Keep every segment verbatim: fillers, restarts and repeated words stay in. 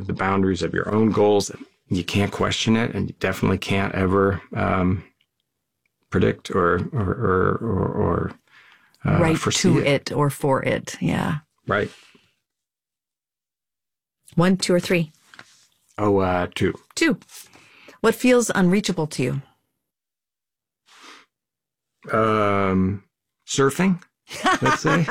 the boundaries of your own goals. You can't question it, and you definitely can't ever um, predict or or or, or, or uh, right foresee to it. it or for it. Yeah. Right. One, two, or three? Oh, uh, two. Two. What feels unreachable to you? Um, surfing, let's say.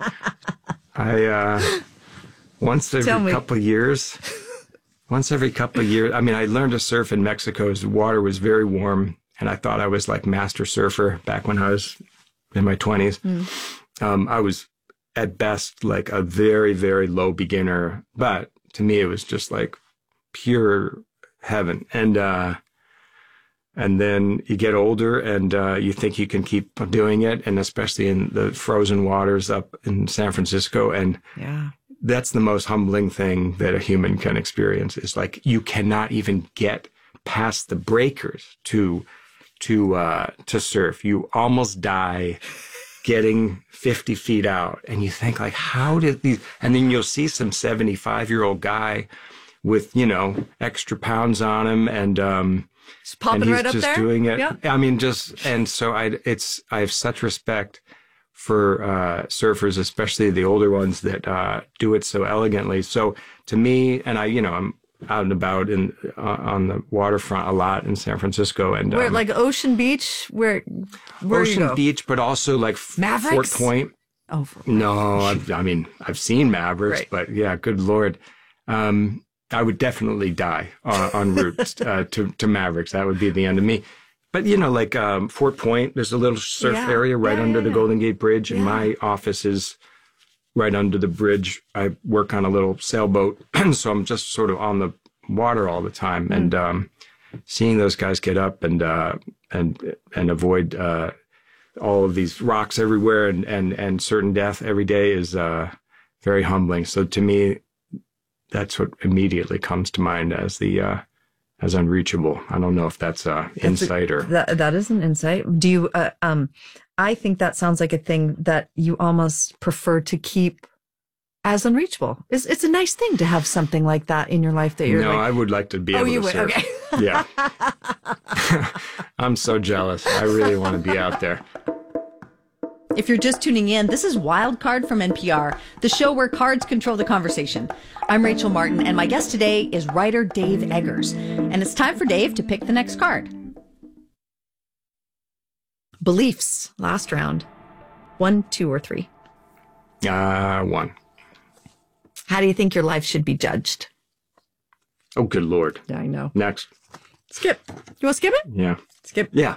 I uh, once every couple of years. Once every couple of years. I mean, I learned to surf in Mexico. The water was very warm, and I thought I was like master surfer back when I was in my twenties. Mm. Um, I was at best like a very, very low beginner, but to me, it was just like pure heaven. And uh, and then you get older, and uh, you think you can keep doing it, and especially in the frozen waters up in San Francisco, and yeah. That's the most humbling thing that a human can experience. Is like you cannot even get past the breakers to to uh, to surf. You almost die getting fifty feet out, and you think like, how did these? And then you'll see some seventy-five year old guy with you know extra pounds on him, and um, just popping and he's right up just there. doing it. Yeah. I mean, just and so I it's I have such respect for uh, surfers, especially the older ones that uh, do it so elegantly. So to me, and I, you know, I'm out and about in uh, on the waterfront a lot in San Francisco, and where um, like Ocean Beach, where where Ocean you go? Beach, but also like Mavericks? Fort Point. Oh, Fort Point. No, I've, I mean I've seen Mavericks, right. But yeah, good Lord, um, I would definitely die uh, en route uh, to to Mavericks. That would be the end of me. But, you know, like um, Fort Point, there's a little surf yeah. area right yeah, under yeah, the yeah. Golden Gate Bridge, and yeah. my office is right under the bridge. I work on a little sailboat, so I'm just sort of on the water all the time. Mm. And um, seeing those guys get up and uh, and and avoid uh, all of these rocks everywhere and, and, and certain death every day is uh, very humbling. So to me, that's what immediately comes to mind as the... Uh, as unreachable. I don't know if that's a that's insight a, or that that is an insight. Do you? Uh, um, I think that sounds like a thing that you almost prefer to keep as unreachable. It's it's a nice thing to have something like that in your life that you're. No, like, I would like to be oh, able you to would. surf. Okay. Yeah. I'm so jealous. I really want to be out there. If you're just tuning in, this is Wild Card from N P R, the show where cards control the conversation. I'm Rachel Martin, and my guest today is writer Dave Eggers. And it's time for Dave to pick the next card. Beliefs, last round. One, two, or three? Uh, one. How do you think your life should be judged? Oh, good Lord. Yeah, I know. Next. Skip. You want to skip it? Yeah. Skip. Yeah.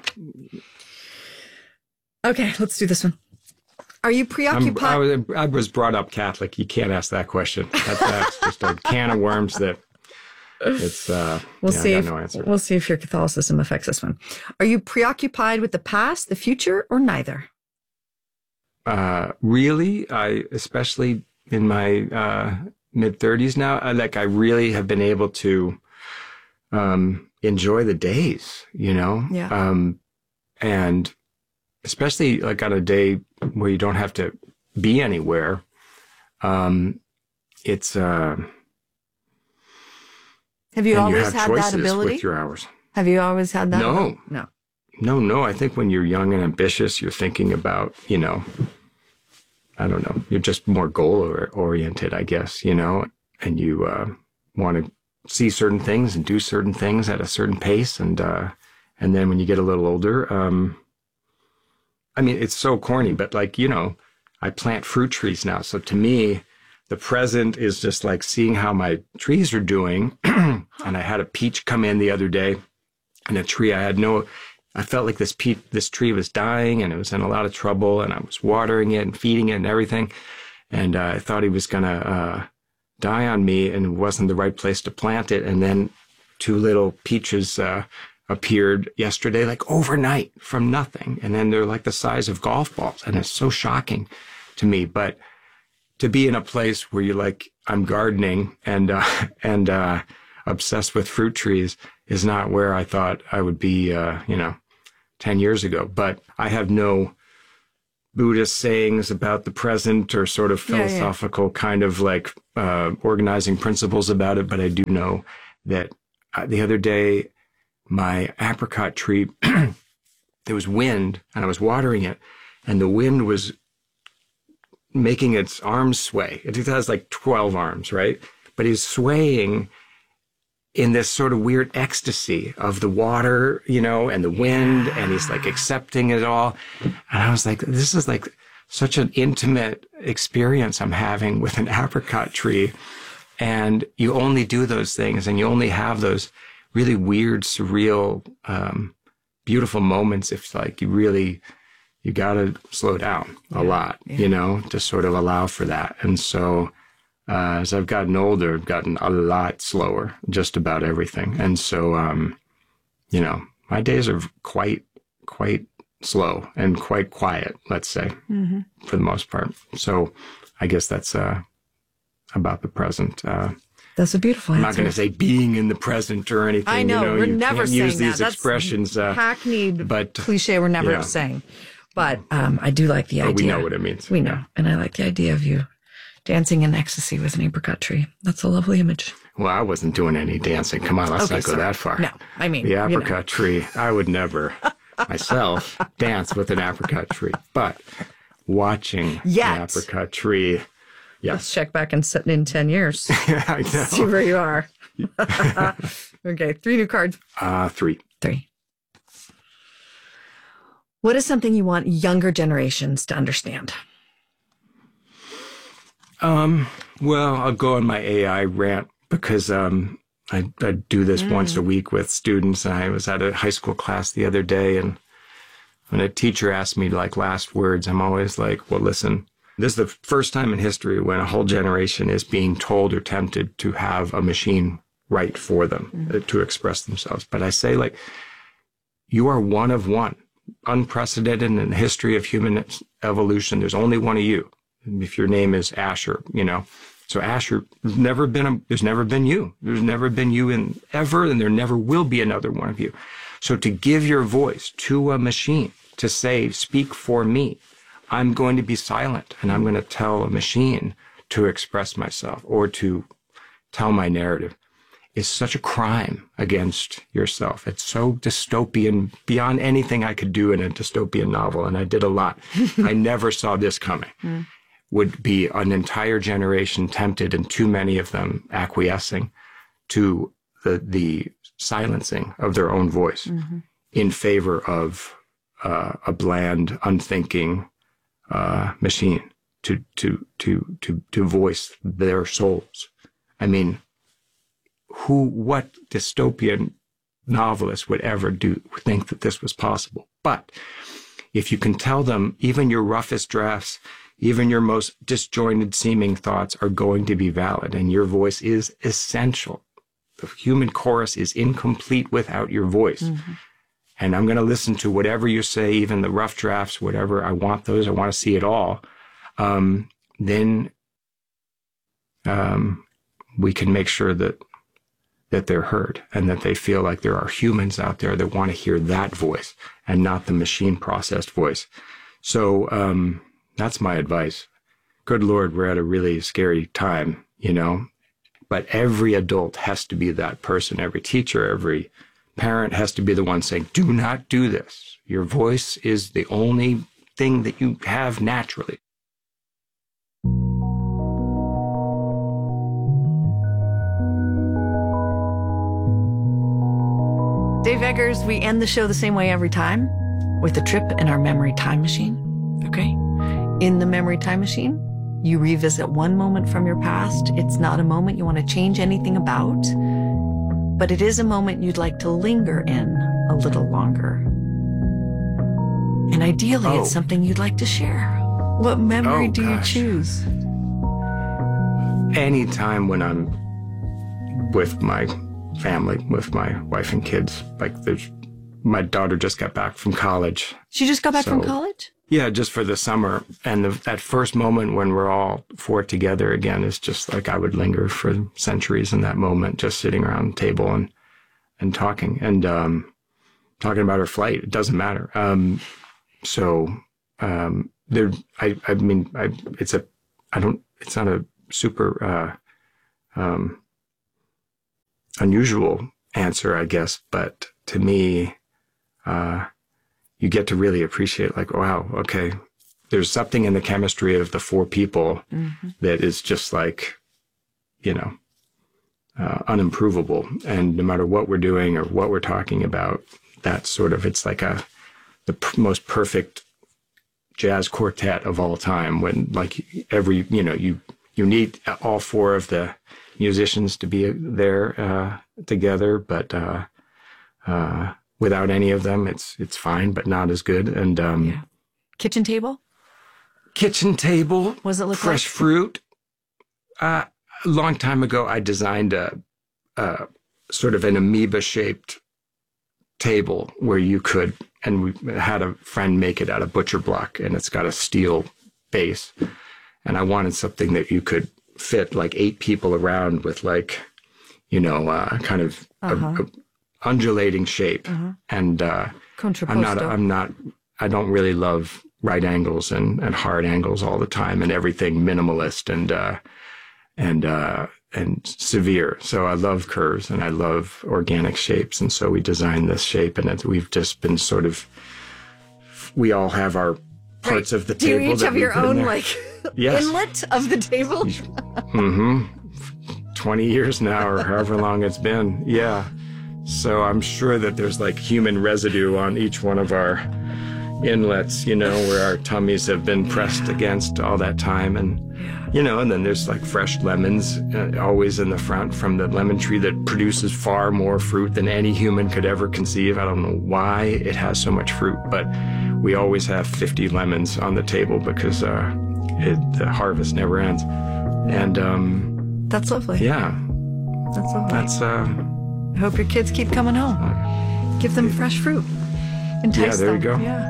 Okay, let's do this one. Are you preoccupied? I was, I was brought up Catholic. You can't ask that question. That, that's just a can of worms that it's, uh, we'll yeah, see I if, got no answer. We'll see if your Catholicism affects this one. Are you preoccupied with the past, the future, or neither? Uh, really? I, especially in my, uh, mid thirties now, I, like I really have been able to, um, enjoy the days, you know? Yeah. Um, and, especially like on a day where you don't have to be anywhere. Um, it's, uh, have you always you have had choices that ability? with your hours. Have you always had that? No, ability? no, no, no. I think when you're young and ambitious, you're thinking about, you know, I don't know, you're just more goal oriented, I guess, you know, and you, uh, want to see certain things and do certain things at a certain pace. And, uh, and then when you get a little older, um, I mean, it's so corny, but like, you know, I plant fruit trees now. So to me, the present is just like seeing how my trees are doing. And I had a peach come in the other day, and a tree I had no, I felt like this peach, this tree was dying and it was in a lot of trouble, and I was watering it and feeding it and everything. And uh, I thought he was going to uh, die on me, and it wasn't the right place to plant it. And then two little peaches, uh, appeared yesterday, like overnight from nothing. And then they're like the size of golf balls. And it's so shocking to me. But to be in a place where you're like, I'm gardening and, uh, and, uh, obsessed with fruit trees is not where I thought I would be, uh, you know, ten years ago. But I have no Buddhist sayings about the present or sort of Yeah, yeah. philosophical kind of like uh, organizing principles about it. But I do know that uh, the other day, my apricot tree, there was wind and I was watering it, and the wind was making its arms sway. It has like twelve arms, right? But he's swaying in this sort of weird ecstasy of the water, you know, and the wind, and he's like accepting it all. And I was like, this is like such an intimate experience I'm having with an apricot tree. And you only do those things, and you only have those really weird, surreal, um, beautiful moments if like you really, you got to slow down a Yeah, lot, yeah. you know, to sort of allow for that. And so, Uh, as I've gotten older, I've gotten a lot slower, just about everything. And so, um, you know, my days are quite, quite slow and quite quiet, let's say, Mm-hmm. for the most part. So I guess that's uh, about the present. Uh, That's a beautiful I'm answer. not going to say being in the present or anything. I know, you know we're you never can't saying use these that. That's expressions. Uh, hackneyed but cliche we're never yeah. saying. But um, I do like the but idea. we know what it means. We know. And I like the idea of you dancing in ecstasy with an apricot tree. That's a lovely image. Well, I wasn't doing any dancing. Come on, let's Okay, not go sorry. that far. No, I mean, The you know. apricot tree, I would never myself dance with an apricot tree. But watching Yet. an apricot tree, Let's yes. check back and sit in ten years. I See know. where you are. Okay, three new cards. Uh, three. Three. What is something you want younger generations to understand? Um, well, I'll go on my A I rant because um, I, I do this Mm. once a week with students. And I was at a high school class the other day, and when a teacher asked me like last words, I'm always like, well, listen, this is the first time in history when a whole generation is being told or tempted to have a machine write for them Mm. uh, to express themselves. But I say, like, you are one of one, unprecedented in the history of human evolution. There's only one of you. If your name is Asher, you know, so Asher, there's never been a, there's never been you. There's never been you in ever, and there never will be another one of you. So to give your voice to a machine, to say, speak for me, I'm going to be silent, and I'm going to tell a machine to express myself or to tell my narrative, is such a crime against yourself. It's so dystopian, beyond anything I could do in a dystopian novel, and I did a lot. I never saw this coming. Mm. Would be an entire generation tempted, and too many of them acquiescing to the the silencing of their own voice mm-hmm. in favor of uh, a bland, unthinking uh, machine to to to to to voice their souls. I mean, who, what dystopian novelist would ever do think that this was possible? But if you can tell them, even your roughest drafts, even your most disjointed seeming thoughts are going to be valid, and your voice is essential. The human chorus is incomplete without your voice. Mm-hmm. And I'm going to listen to whatever you say, even the rough drafts, whatever. I want those. I want to see it all. Um, then um, we can make sure that that they're heard and that they feel like there are humans out there that want to hear that voice and not the machine processed voice. So um, that's my advice. Good Lord, we're at a really scary time, you know, but every adult has to be that person. Every teacher, every parent has to be the one saying, do not do this. Your voice is the only thing that you have naturally. Dave Eggers, we end the show the same way every time, with a trip in our memory time machine. Okay? In the memory time machine, you revisit one moment from your past. It's not a moment you want to change anything about, but it is a moment you'd like to linger in a little longer. And ideally, Oh. it's something you'd like to share. What memory Oh, do gosh. you choose? Anytime when I'm with my family, with my wife and kids, like there's, my daughter just got back from college. She just got back from So- college? Yeah, just for the summer. And the, that first moment when we're all four together again is just like I would linger for centuries in that moment, just sitting around the table and, and talking and um, talking about her flight. It doesn't matter. Um, so um, there, I, I mean, I, it's a, I don't, it's not a super, uh, um, unusual answer, I guess, but to me, uh, you get to really appreciate like, wow, okay, there's something in the chemistry of the four people mm-hmm. that is just like, you know, uh, unimprovable. And no matter what we're doing or what we're talking about, that's sort of, it's like a, the p- most perfect jazz quartet of all time, when like every, you know, you, you need all four of the musicians to be there, uh, together, but, uh, uh, without any of them, it's, it's fine, but not as good. And, um, yeah. Kitchen table? Kitchen table. What does it look fresh like? fruit. Uh, a long time ago, I designed a, a sort of an amoeba shaped table where you could, and we had a friend make it out of butcher block, and it's got a steel base. And I wanted something that you could fit like eight people around with, like, you know, uh, kind of uh-huh. a, a undulating shape. Uh-huh. And uh, I'm not, I'm not, I don't really love right angles and, and hard angles all the time, and everything minimalist and uh, and uh, and severe. So I love curves and I love organic shapes, and so we designed this shape, and it, we've just been sort of, we all have our parts right. of the Do table. Do you each have your own like yes. inlet of the table? mm-hmm. twenty years now, or however long it's been. Yeah. So I'm sure that there's like human residue on each one of our inlets, you know, where our tummies have been pressed against all that time. And, you know, and then there's like fresh lemons uh, always in the front from the lemon tree that produces far more fruit than any human could ever conceive. I don't know why it has so much fruit, but we always have fifty lemons on the table because uh, it, the harvest never ends. And um, that's lovely. Yeah. That's lovely. That's, uh, I hope your kids keep coming home. Uh, Give them fresh fruit. Entice yeah, there them. you go. Yeah.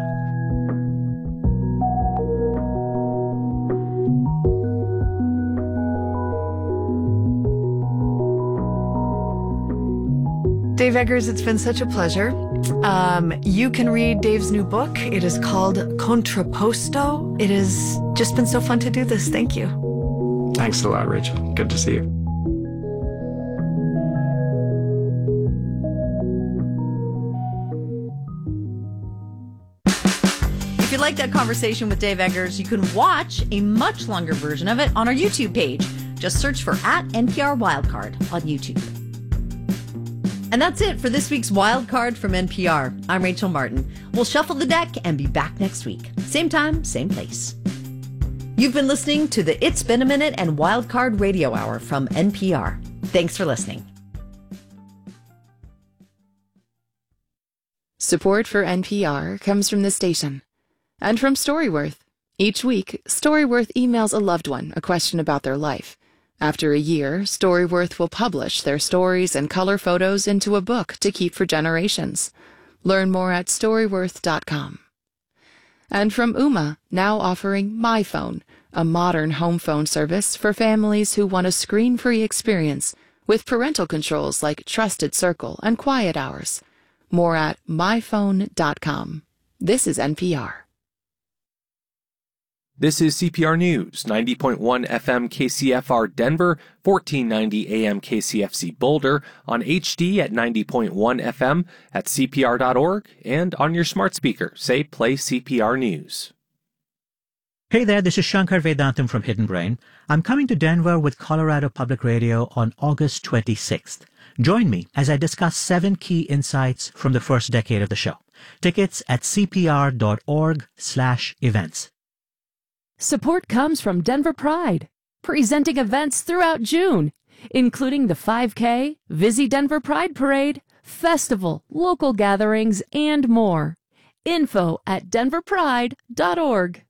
Dave Eggers, it's been such a pleasure. Um, you can read Dave's new book. It is called Contrapposto. It has just been so fun to do this. Thank you. Thanks a lot, Rachel. Good to see you. If you like that conversation with Dave Eggers, you can watch a much longer version of it on our YouTube page. Just search for at N P R Wildcard on YouTube. And that's it for this week's Wildcard from N P R. I'm Rachel Martin. We'll shuffle the deck and be back next week. Same time, same place. You've been listening to the It's Been a Minute and Wildcard Radio Hour from N P R. Thanks for listening. Support for N P R comes from the station and from Storyworth. Each week, Storyworth emails a loved one a question about their life. After a year, Storyworth will publish their stories and color photos into a book to keep for generations. Learn more at storyworth dot com. And from Ooma, now offering MyPhone, a modern home phone service for families who want a screen-free experience with parental controls like Trusted Circle and Quiet Hours. More at my phone dot com. This is N P R. This is C P R News, ninety point one F M K C F R Denver, fourteen ninety A M K C F C Boulder, on H D at ninety point one F M, at C P R dot org, and on your smart speaker. Say, play C P R News. Hey there, this is Shankar Vedantam from Hidden Brain. I'm coming to Denver with Colorado Public Radio on August twenty-sixth. Join me as I discuss seven key insights from the first decade of the show. Tickets at C P R dot org slash events. Support comes from Denver Pride, presenting events throughout June, including the five K, Visi Denver Pride Parade, festival, local gatherings, and more. Info at denver pride dot org.